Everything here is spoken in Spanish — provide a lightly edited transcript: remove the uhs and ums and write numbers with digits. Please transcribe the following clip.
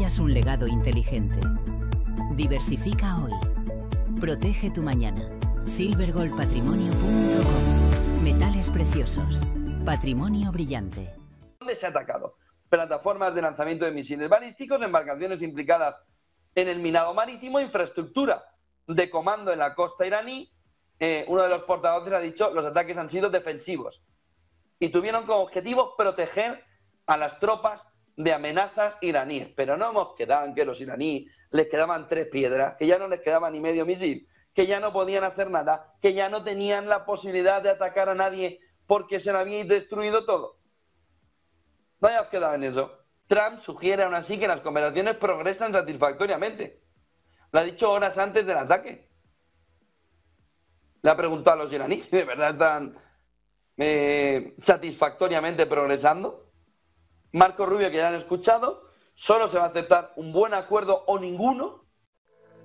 construyas un legado inteligente. Diversifica hoy. Protege tu mañana. silvergoldpatrimonio.com. Metales preciosos. Patrimonio brillante. ¿Dónde se ha atacado? Plataformas de lanzamiento de misiles balísticos, embarcaciones implicadas en el minado marítimo, infraestructura de comando en la costa iraní. Uno de los portavoces ha dicho los ataques han sido defensivos y tuvieron como objetivo proteger a las tropas de amenazas iraníes. Pero no hemos quedado en que los iraníes les quedaban 3 piedras, que ya no les quedaba ni medio misil, que ya no podían hacer nada, que ya no tenían la posibilidad de atacar a nadie porque se lo habían destruido todo. No hayamos quedado en eso. Trump sugiere aún así que las conversaciones progresan satisfactoriamente. Lo ha dicho horas antes del ataque. Le ha preguntado a los iraníes si de verdad están satisfactoriamente progresando. Marco Rubio, que ya han escuchado, solo se va a aceptar un buen acuerdo o ninguno